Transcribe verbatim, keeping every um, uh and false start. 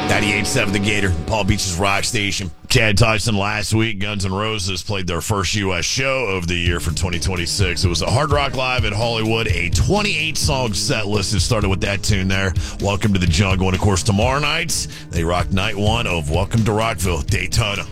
ninety-eight point seven The Gator, Palm Beach's rock station. Chad Tyson last week, Guns N' Roses played their first U S show of the year for twenty twenty-six. It was a Hard Rock Live at Hollywood, a twenty-eight song set list. It started with that tune there, Welcome to the Jungle. And, of course, tomorrow night, they rock night one of Welcome to Rockville, Daytona.